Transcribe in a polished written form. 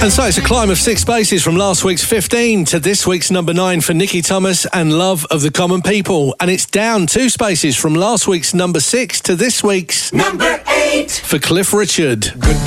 And so it's a climb of 6 spaces from last week's 15 to this week's number 9 for Nicky Thomas and Love of the Common People. And it's down 2 spaces from last week's number 6 to this week's number 8 for Cliff Richard. Good